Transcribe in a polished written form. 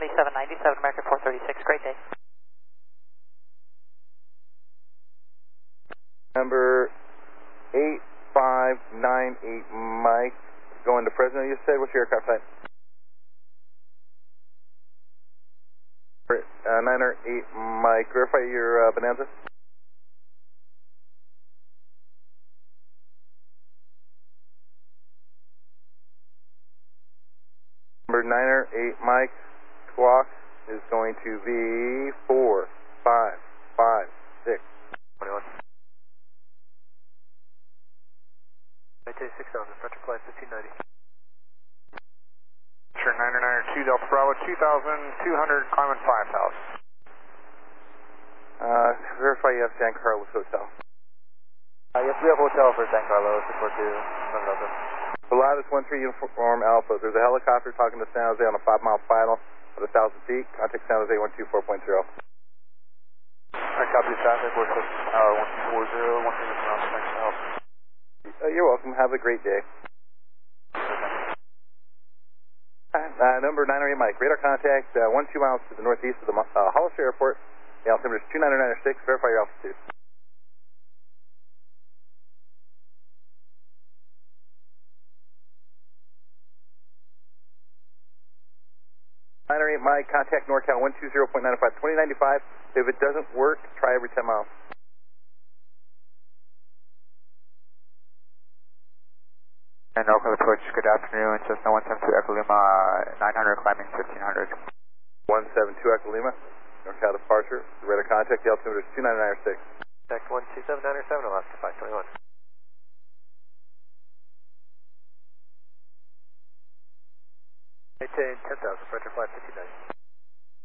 2797 American 436, great day. Number 8598 Mike, going to Fresno, you said. What's your aircraft type? 908 Mike, verify your Bonanza. Number 908 Mike, squawk is going to be 4556. 21. 6000, Frontier Flight 1590. Sure, 992 Delta Bravo, 2200, climbing 5000. Verify you have San Carlos Hotel. Yes, we have hotel for San Carlos, report to San Delta. Pilatus 13 Uniform Alpha, there's a helicopter talking to San Jose on a 5-mile final at 1,000 feet. Contact San Jose 124.0. I copy traffic, we're 1240, 1 minute from San Carlos. You're welcome, have a great day. Number 908 Mike, radar contact 1-2 miles to the northeast of the Hollister Airport. The altimeter is 29906, verify your altitude. Mike, contact NorCal 120.95, 2095. If it doesn't work, try every 10 miles. And NorCal approach, good afternoon, Cessna 172 Echo Lima, 900 climbing 1500. 172 Echo Lima, NorCal departure, radar contact, the altimeter is 29906. Contact 12797, Alaska 521. 10,000, Frontier Flight 59.